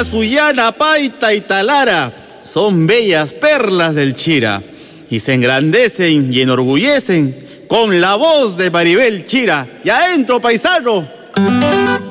Chira, Sullana, Paita y Talara son bellas perlas del Chira y se engrandecen y enorgullecen con la voz de Maribel Chira. ¡Ya entro, paisano!